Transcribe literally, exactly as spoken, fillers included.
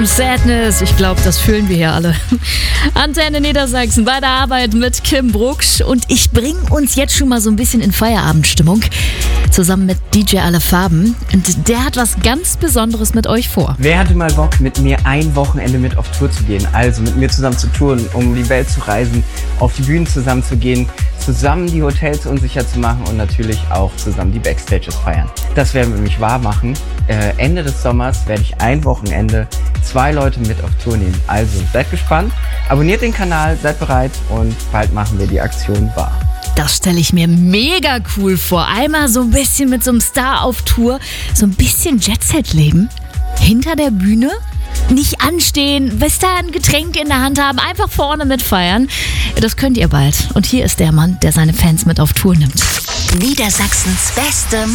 Sadness, ich glaube, das fühlen wir hier alle. Antenne Niedersachsen bei der Arbeit mit Kim Brucksch und ich bringe uns jetzt schon mal so ein bisschen in Feierabendstimmung zusammen mit D J Alle Farben und der hat was ganz Besonderes mit euch vor. Wer hatte mal Bock, mit mir ein Wochenende mit auf Tour zu gehen? Also mit mir zusammen zu touren, um die Welt zu reisen, auf die Bühnen zusammen zu gehen, zusammen die Hotels unsicher zu machen und natürlich auch zusammen die Backstages feiern. Das werden wir nämlich wahr machen. Äh, Ende des Sommers werde ich ein Wochenende zwei Leute mit auf Tour nehmen. Also seid gespannt, abonniert den Kanal, seid bereit und bald machen wir die Aktion wahr. Das stelle ich mir mega cool vor. Einmal so ein bisschen mit so einem Star auf Tour, so ein bisschen Jet-Set-Leben hinter der Bühne. Nicht anstehen, bis da ein Getränk in der Hand haben, einfach vorne mitfeiern. Das könnt ihr bald. Und hier ist der Mann, der seine Fans mit auf Tour nimmt. Niedersachsens beste